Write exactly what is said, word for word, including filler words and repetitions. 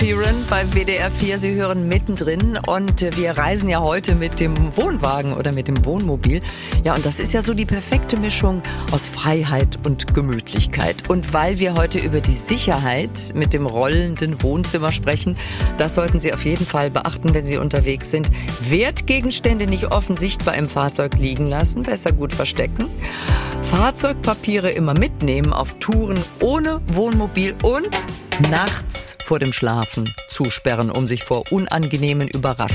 Sheeran bei W D R vier. Sie hören mittendrin und wir reisen ja heute mit dem Wohnwagen oder mit dem Wohnmobil. Ja, und das ist ja so die perfekte Mischung aus Freiheit und Gemütlichkeit. Und weil wir heute über die Sicherheit mit dem rollenden Wohnzimmer sprechen, das sollten Sie auf jeden Fall beachten, wenn Sie unterwegs sind. Wertgegenstände nicht offen sichtbar im Fahrzeug liegen lassen, besser gut verstecken. Fahrzeugpapiere immer mitnehmen auf Touren ohne Wohnmobil und nachts vor dem Schlafen zusperren, um sich vor unangenehmen Überraschungen